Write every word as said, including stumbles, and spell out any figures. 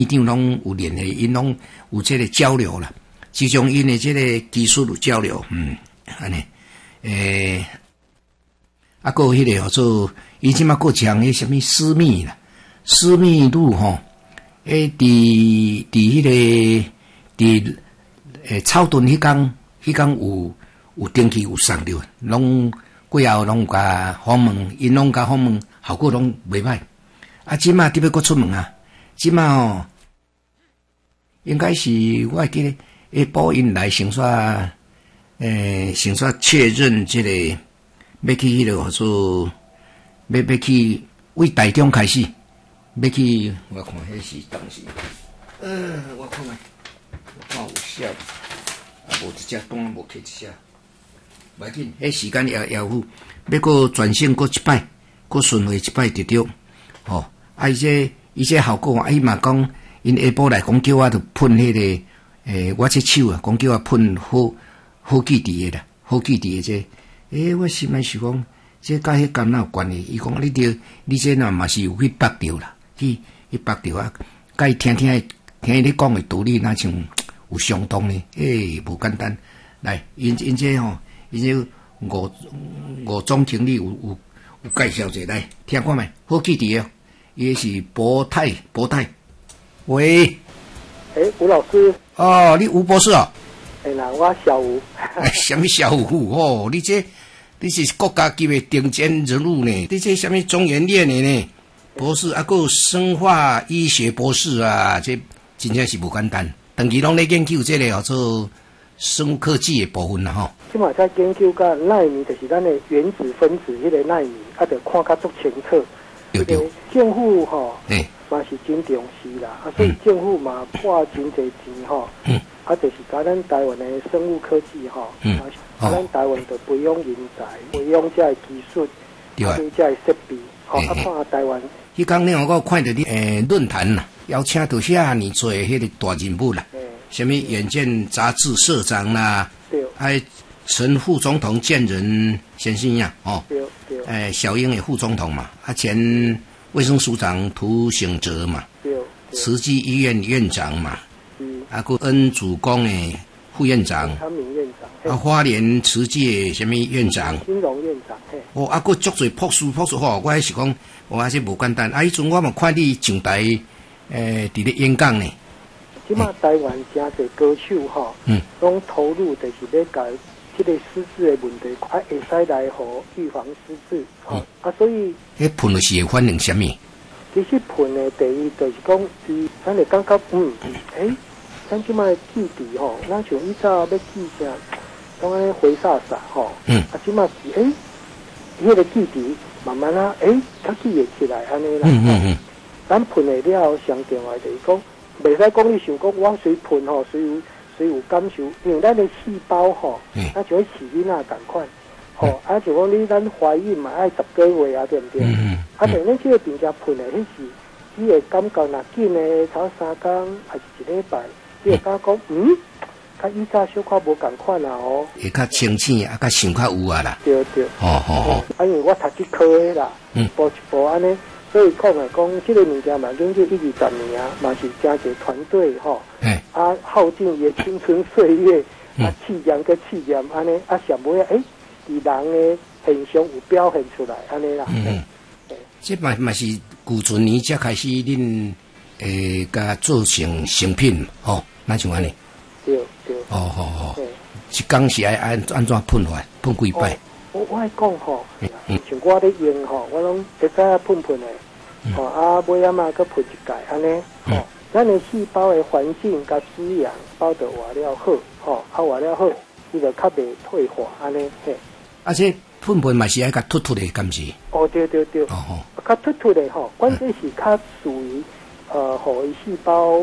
一定拢有联系，因拢有这个交流啦，其中因的这个技术有交流，嗯，安尼，诶，啊，个迄个叫做，伊即马个讲迄什么私密啦，私密路吼，诶，伫伫迄个伫诶草屯迄工，迄工有有登记有送着，拢过后拢甲访问，因拢甲访问效果拢袂歹，啊，即马伫要搁出门啊，即马哦。应该是我会记得下晡因来先煞，诶，先煞确认这个要去迄个叫做要要去为台中开始，要去我看迄是当时，呃，我看看，我看有写，啊，无一只当然无摕一只，袂要紧，迄时间也也有，要搁转线搁一摆，搁顺回一摆就对，吼，啊，伊这伊这效果，啊，伊嘛讲。因下晡来讲叫我著喷迄、那个，诶，我这手啊，讲叫我喷好好记伫的啦，好记伫的这，诶，我心内想讲，这甲迄干哪有关系？伊讲你着，你这若嘛是有去捌着啦，去去捌着啊，甲伊听听听你讲的道理，那像有相当呢，诶，无简单。来，因因这吼，因这吴吴总经理有有有介绍者来听看觅，好记伫的，伊是博泰博泰。喂， 诶、欸，吴老师。 哦，你吴博士哦。 诶、欸，那我小吴。 什么小吴哦？你这你是国家级的顶尖人物呢？你这什么中研院的呢？博士啊，个生化医学博士啊，这真正是不简单。长期拢在研究这个叫做生物科技的部分啦，吼。 即嘛在研究个纳米，就是咱的原子分子迄个纳米，啊，得看较足清楚。 对对。 政府吼。 诶。 嘛是真重视啦，啊，所以政府嘛花真侪钱吼，嗯，啊，就是甲咱台湾的生物科技吼，嗯，啊，咱台湾就培养人才，培养这个技术，对啊，这个设备，吼，啊，看台湾。 迄讲你我看到你诶论坛啦，邀请到遐尼做迄个大人物啦，什么远见杂志社长啦，对，还陈副总统见人先生呀，哦，对对，诶，小英的副总统嘛，啊前。卫生署长涂省哲嘛，慈济医院院长嘛，啊个恩主公的副院长， 康明院长， 啊花莲慈济的什么院长， 金融院长，嘿， 哦啊个足侪博士博士吼，我还是讲，我还是无简单，啊迄阵我嘛看你上台，诶伫咧演讲呢。 即马台湾真侪歌手吼，嗯，拢投入就是要改。这个失智的问题，啊，会使来互预防失智，吼、嗯、啊，所以， 迄喷的是会反映什么？ 其实喷的第一就是讲，伊咱会感觉，嗯，诶、欸，咱即卖记忆吼，咱像以前要记啥，当安尼回煞煞吼，嗯，啊，即卖是诶，迄、那个记忆慢慢啊，诶、欸，较记会起来安尼啦，嗯嗯嗯，咱喷的了上重要就是讲，袂使讲你想讲我随喷吼，随有。所以有感受，因为咱的细胞吼，啊就会饲囡仔共款，吼、嗯，啊就讲你咱怀孕嘛爱十个月啊，对不对？嗯嗯。啊，但咱这个病家喷的，迄是你会感觉若紧的，头三工还是一礼拜，你会感觉讲，嗯，甲以前小可无共款啊哦。 会较清醒啊，较想较有啊啦。 对对。哦哦哦。啊，因为我读这科的啦，嗯，步一步安尼。所以讲来讲，这个物件嘛，研究一二十年啊，嘛是真侪团队吼，欸、啊耗尽伊青春岁月，嗯、啊试验个试验安尼，啊上尾啊，诶，伫人的现象有表现出来安尼啦。嗯嗯， 这嘛嘛是古存年才开始恁诶，甲做成成品吼，那像安尼。 对对。 哦好好。一工是爱按安怎喷法？喷几摆？ 我我爱讲吼，嗯、像我咧用吼，我拢会使啊喷喷的，吼、嗯、啊尾仔嘛搁喷一盖安尼，吼、嗯，咱的细胞的环境甲滋养包得活了好，吼，啊活了好，伊就较袂退化安尼嘿。 而且喷喷嘛是爱甲突突的，敢是？ 哦对对对，哦吼，较突突的吼，关键是较属于呃，互伊细胞。